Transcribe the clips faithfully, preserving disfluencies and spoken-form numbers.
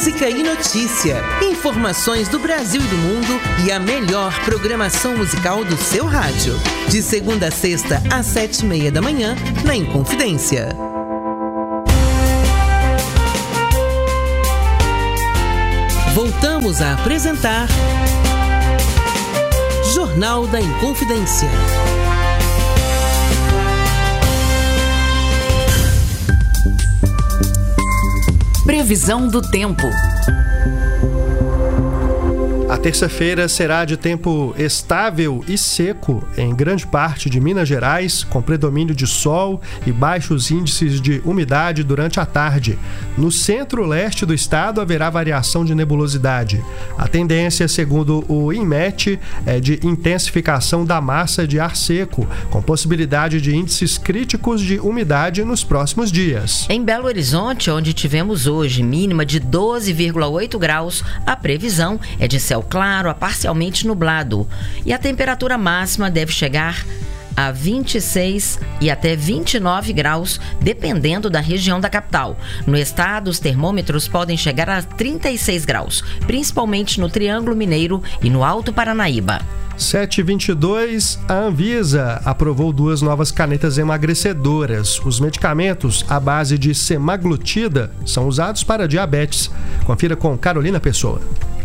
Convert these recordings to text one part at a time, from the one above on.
música e notícia, informações do Brasil e do mundo e a melhor programação musical do seu rádio. De segunda a sexta, às sete e meia da manhã, na Inconfidência. Voltamos a apresentar Jornal da Inconfidência. Previsão do tempo. A terça-feira será de tempo estável e seco em grande parte de Minas Gerais, com predomínio de sol e baixos índices de umidade durante a tarde. No centro-leste do estado haverá variação de nebulosidade. A tendência, segundo o INMET, é de intensificação da massa de ar seco, com possibilidade de índices críticos de umidade nos próximos dias. Em Belo Horizonte, onde tivemos hoje mínima de doze vírgula oito graus, a previsão é de céu claro a parcialmente nublado e a temperatura máxima deve chegar a vinte e seis e até vinte e nove graus, dependendo da região da capital. No estado, os termômetros podem chegar a trinta e seis graus, principalmente no Triângulo Mineiro e no Alto Paranaíba. sete e vinte e dois, a Anvisa aprovou duas novas canetas emagrecedoras. Os medicamentos à base de semaglutida são usados para diabetes. Confira com Carolina Pessoa.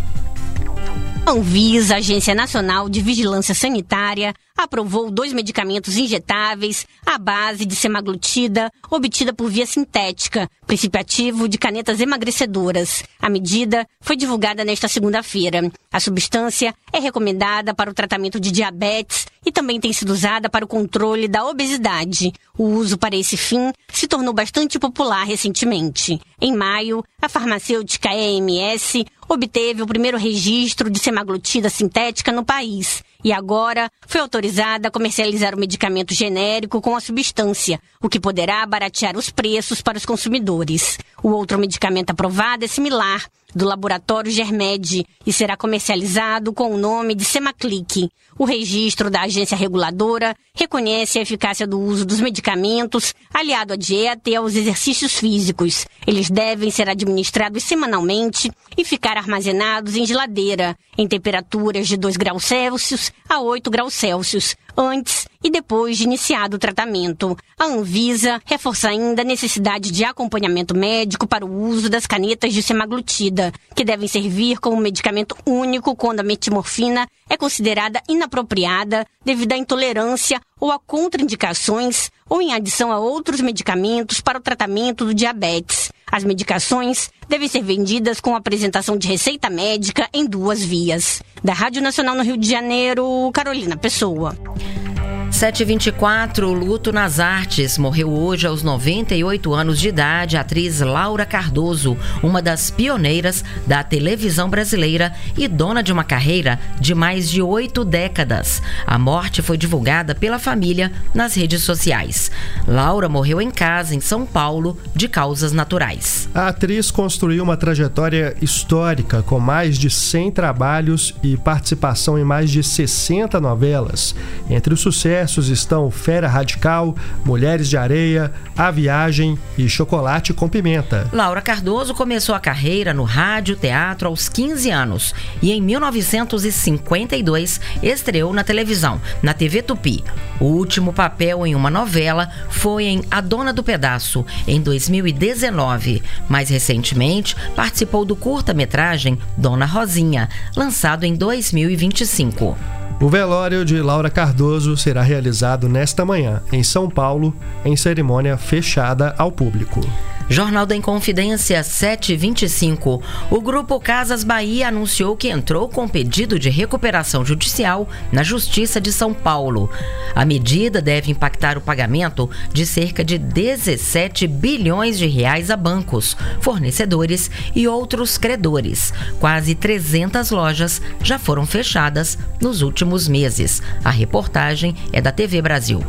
A Anvisa, Agência Nacional de Vigilância Sanitária, aprovou dois medicamentos injetáveis à base de semaglutida, obtida por via sintética, princípio ativo de canetas emagrecedoras. A medida foi divulgada nesta segunda-feira. A substância é recomendada para o tratamento de diabetes e também tem sido usada para o controle da obesidade. O uso para esse fim se tornou bastante popular recentemente. Em maio, a farmacêutica E M S obteve o primeiro registro de semaglutida sintética no país e agora foi autorizada a comercializar o medicamento genérico com a substância, o que poderá baratear os preços para os consumidores. O outro medicamento aprovado é similar, do laboratório Germed, e será comercializado com o nome de Semaclic. O registro da agência reguladora reconhece a eficácia do uso dos medicamentos aliado à dieta e aos exercícios físicos. Eles devem ser administrados semanalmente e ficar armazenados em geladeira, em temperaturas de dois graus Celsius a oito graus Celsius, antes e depois de iniciado o tratamento. A Anvisa reforça ainda a necessidade de acompanhamento médico para o uso das canetas de semaglutida, que devem servir como medicamento único quando a metimorfina é considerada inapropriada devido à intolerância ou a contraindicações ou em adição a outros medicamentos para o tratamento do diabetes. As medicações devem ser vendidas com apresentação de receita médica em duas vias. Da Rádio Nacional no Rio de Janeiro, Carolina Pessoa. sete e vinte e quatro, luto nas artes. Morreu hoje aos noventa e oito anos de idade a atriz Laura Cardoso, uma das pioneiras da televisão brasileira e dona de uma carreira de mais de oito décadas. A morte foi divulgada pela família nas redes sociais. Laura morreu em casa, em São Paulo, de causas naturais. A atriz construiu uma trajetória histórica com mais de cem trabalhos e participação em mais de sessenta novelas. Entre os sucessos estão Fera Radical, Mulheres de Areia, A Viagem e Chocolate com Pimenta. Laura Cardoso começou a carreira no rádio teatro aos quinze anos e em mil novecentos e cinquenta e dois estreou na televisão, na T V Tupi. O último papel em uma novela foi em A Dona do Pedaço, em dois mil e dezenove. Mais recentemente, participou do curta-metragem Dona Rosinha, lançado em dois mil e vinte e cinco. O velório de Laura Cardoso será realizado nesta manhã, em São Paulo, em cerimônia fechada ao público. Jornal da Inconfidência, sete e vinte e cinco. O Grupo Casas Bahia anunciou que entrou com pedido de recuperação judicial na Justiça de São Paulo. A medida deve impactar o pagamento de cerca de dezessete bilhões de reais a bancos, fornecedores e outros credores. Quase trezentas lojas já foram fechadas nos últimos meses. A reportagem é da T V Brasil.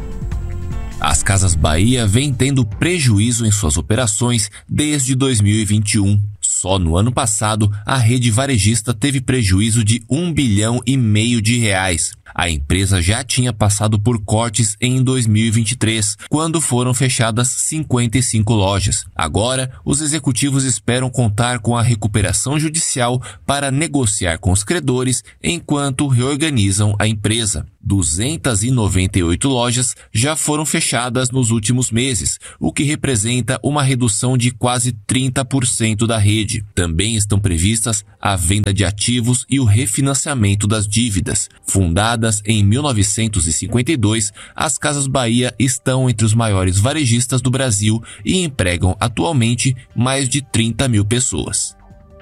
As Casas Bahia vêm tendo prejuízo em suas operações desde dois mil e vinte e um. Só no ano passado, a rede varejista teve prejuízo de um bilhão e meio de reais. A empresa já tinha passado por cortes em dois mil e vinte e três, quando foram fechadas cinquenta e cinco lojas. Agora, os executivos esperam contar com a recuperação judicial para negociar com os credores enquanto reorganizam a empresa. duzentas e noventa e oito lojas já foram fechadas nos últimos meses, o que representa uma redução de quase trinta por cento da rede. Também estão previstas a venda de ativos e o refinanciamento das dívidas. Fundadas em mil novecentos e cinquenta e dois, as Casas Bahia estão entre os maiores varejistas do Brasil e empregam atualmente mais de trinta mil pessoas.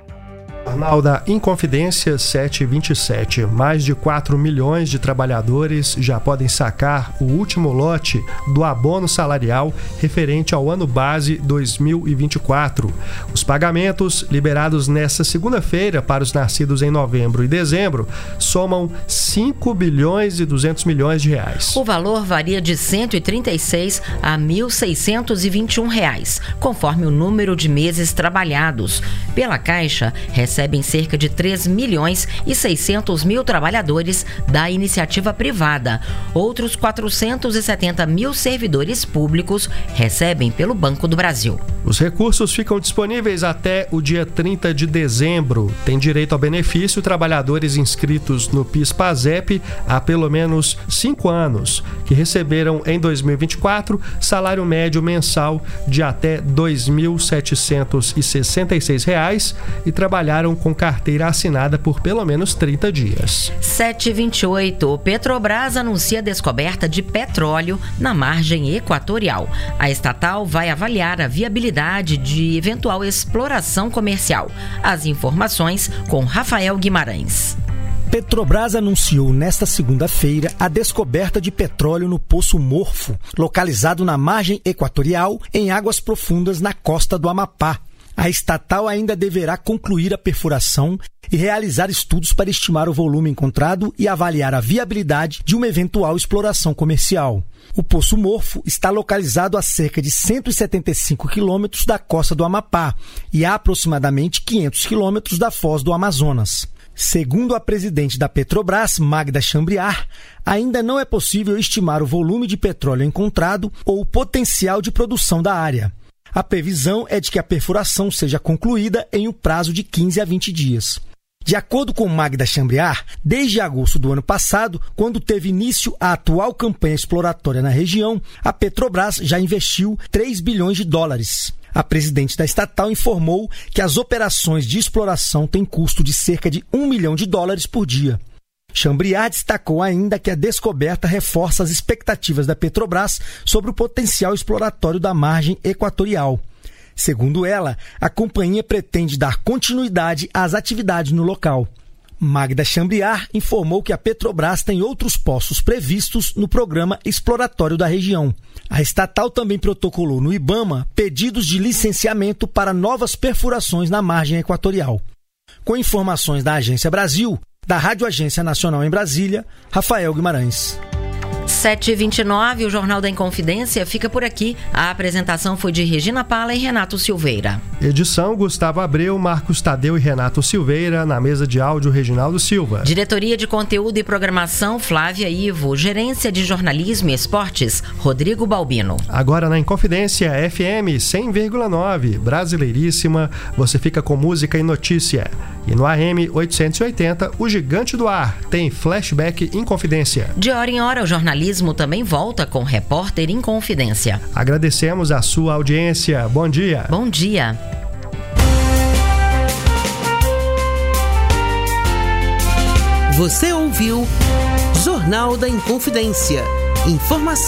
Jornal da Inconfidência sete e vinte e sete. Mais de quatro milhões de trabalhadores já podem sacar o último lote do abono salarial referente ao ano base dois mil e vinte e quatro. Os pagamentos liberados nesta segunda-feira para os nascidos em novembro e dezembro somam cinco bilhões e duzentos milhões de reais. O valor varia de cento e trinta e seis a mil seiscentos e vinte e um reais, conforme o número de meses trabalhados. Pela Caixa, recebem cerca de três milhões e seiscentos mil trabalhadores da iniciativa privada. Outros quatrocentos e setenta mil servidores públicos recebem pelo Banco do Brasil. Os recursos ficam disponíveis até o dia trinta de dezembro. Tem direito ao benefício trabalhadores inscritos no PIS/PASEP há pelo menos cinco anos, que receberam em dois mil e vinte e quatro salário médio mensal de até dois mil setecentos e sessenta e seis reais e trabalharam com carteira assinada por pelo menos trinta dias. sete e vinte e oito. Petrobras anuncia a descoberta de petróleo na margem equatorial. A estatal vai avaliar a viabilidade de eventual exploração comercial. As informações com Rafael Guimarães. Petrobras anunciou nesta segunda-feira a descoberta de petróleo no Poço Morfo, localizado na margem equatorial, em águas profundas na costa do Amapá. A estatal ainda deverá concluir a perfuração e realizar estudos para estimar o volume encontrado e avaliar a viabilidade de uma eventual exploração comercial. O Poço Morfo está localizado a cerca de cento e setenta e cinco quilômetros da costa do Amapá e a aproximadamente quinhentos quilômetros da foz do Amazonas. Segundo a presidente da Petrobras, Magda Chambriard, ainda não é possível estimar o volume de petróleo encontrado ou o potencial de produção da área. A previsão é de que a perfuração seja concluída em um prazo de quinze a vinte dias. De acordo com Magda Chambriard, desde agosto do ano passado, quando teve início a atual campanha exploratória na região, a Petrobras já investiu três bilhões de dólares. A presidente da estatal informou que as operações de exploração têm custo de cerca de um milhão de dólares por dia. Chambriard destacou ainda que a descoberta reforça as expectativas da Petrobras sobre o potencial exploratório da margem equatorial. Segundo ela, a companhia pretende dar continuidade às atividades no local. Magda Chambriard informou que a Petrobras tem outros poços previstos no programa exploratório da região. A estatal também protocolou no IBAMA pedidos de licenciamento para novas perfurações na margem equatorial. Com informações da Agência Brasil, da Rádio Agência Nacional em Brasília, Rafael Guimarães. sete e vinte e nove, o Jornal da Inconfidência fica por aqui. A apresentação foi de Regina Pala e Renato Silveira. Edição Gustavo Abreu, Marcos Tadeu e Renato Silveira. Na mesa de áudio, Reginaldo Silva. Diretoria de Conteúdo e Programação, Flávia Ivo. Gerência de Jornalismo e Esportes, Rodrigo Balbino. Agora na Inconfidência, F M cem vírgula nove, brasileiríssima. Você fica com música e notícia. E no A M oitocentos e oitenta, o Gigante do Ar tem Flashback Inconfidência. De hora em hora, o jornalismo também volta com Repórter Inconfidência. Agradecemos a sua audiência. Bom dia. Bom dia. Você ouviu Jornal da Inconfidência. Informação